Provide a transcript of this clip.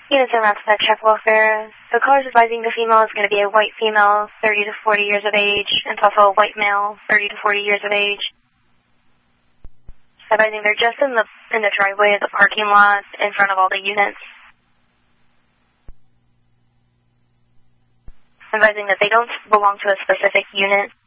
Units and maps that check welfare. The caller is advising the female is going to be a white female, 30 to 40 years of age, and it's also a white male, 30 to 40 years of age. Advising they're just in the driveway of the parking lot in front of all the units. Advising that they don't belong to a specific unit.